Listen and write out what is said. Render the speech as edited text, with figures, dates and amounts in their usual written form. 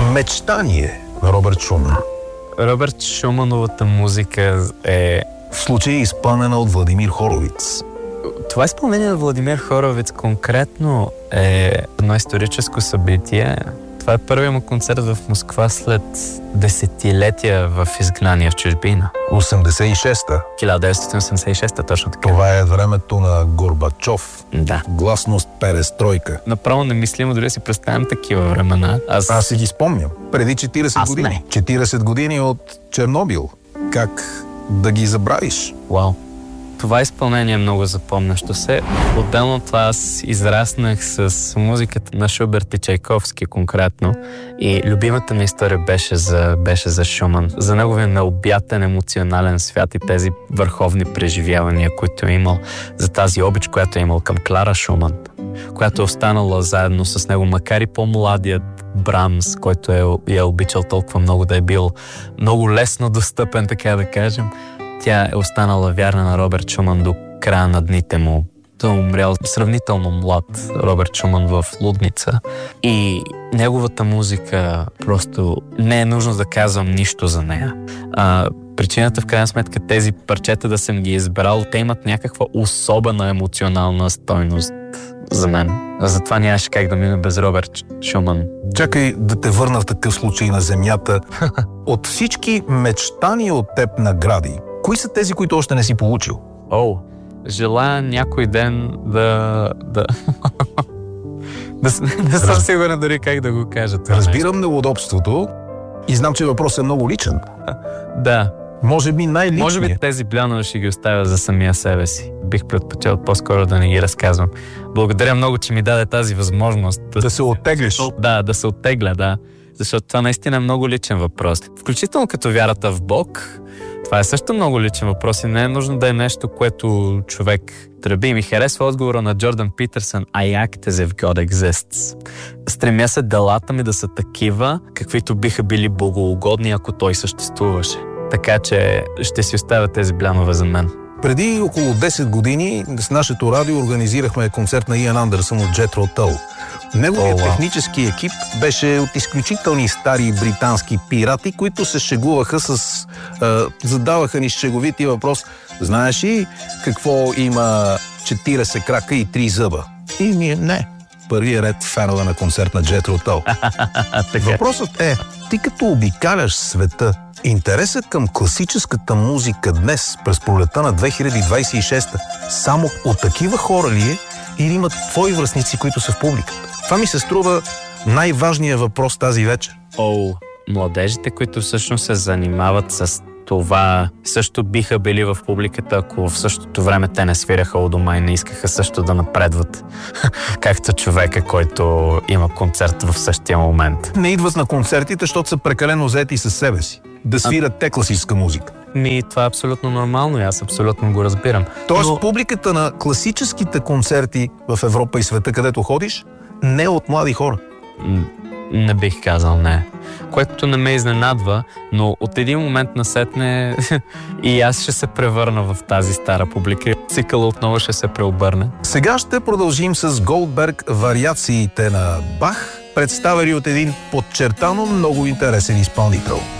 Мечтание на Робърт Шуман. Робърт Шумановата музика е... В случая е изпълнена от Владимир Хоровиц. Това изпълнение на Владимир Хоровиц конкретно е едно историческо събитие. Това е първият му концерт в Москва след десетилетия в изгнание в чужбина. 86-та. 1986-та, точно така. Това е времето на Горбачов. Да. Гласност перестройка. Направо немислимо дори да си представям такива времена. Аз си ги спомням. Преди 40 години. Не. 40 години от Чернобил. Как да ги забравиш? Вау. Това изпълнение е много запомнящо се. Отделно от това аз израснах с музиката на Шуберт и Чайковски конкретно. И любимата ми история беше за Шуман. За неговия необятен емоционален свят и тези върховни преживявания, които е имал. За тази обич, която е имал към Клара Шуман, която е останала заедно с него, макар и по-младият Брамс, който е обичал толкова много, да е бил много лесно достъпен, така да кажем. Тя е останала вярна на Робърт Шуман до края на дните му. Той е умрял сравнително млад Робърт Шуман в Лудница. И неговата музика просто не е нужно да казвам нищо за нея. Причината в крайна сметка тези парчета да съм ги избрал, те имат някаква особена емоционална стойност за мен. Затова нямаше как да мине без Робърт Шуман. Чакай да те върна в такъв случай на земята. От всички мечтани от теб награди, кои са тези, които още не си получил? Желая някой ден не съм сигурен дори как да го кажа. Разбирам неудобството и знам, че въпросът е много личен. Да. Може би най-личният. Може би тези блянове ще ги оставя за самия себе си. Бих предпочел по-скоро да не ги разказвам. Благодаря много, че ми даде тази възможност. Да се оттеглиш. Да се оттегля, да. Защото това наистина е много личен въпрос. Включително като вярата в Бог, това е също много личен въпрос и не е нужно да е нещо, което човек тръби. Ми харесва отговора на Джордан Питърсън: I act as if God exists. Стремя се делата ми да са такива, каквито биха били богоугодни, ако той съществуваше. Така че ще си оставя тези блянове за мен. Преди около 10 години с нашето радио организирахме концерт на Иан Андерсън от Jethro Tull. Неговият технически екип беше от изключителни стари британски пирати, които се шегуваха задаваха ни шеговити въпрос: знаеш ли какво има 40 крака и 3 зъба? И ние не. Първият ред фенове на концерт на Jethro Tull. Въпросът е, ти като обикаляш света, интересът към класическата музика днес, през пролета на 2026, само от такива хора ли е, или имат твои връстници, които са в публиката? Това ми се струва най-важният въпрос тази вечер. Младежите, които всъщност се занимават с това, също биха били в публиката, ако в същото време те не свираха у дома и не искаха също да напредват. Както човека, който има концерт в същия момент. Не идват на концертите, защото са прекалено заети със себе си. Да свират те класическа музика. Това е абсолютно нормално и аз абсолютно го разбирам. Тоест публиката на класическите концерти в Европа и света, където ходиш, не е от млади хора. Не бих казал не. Което не ме изненадва, но от един момент насетне и аз ще се превърна в тази стара публика. Цикъл отново ще се преобърне. Сега ще продължим с Голдберг вариациите на Бах, представени от един подчертано много интересен изпълнител.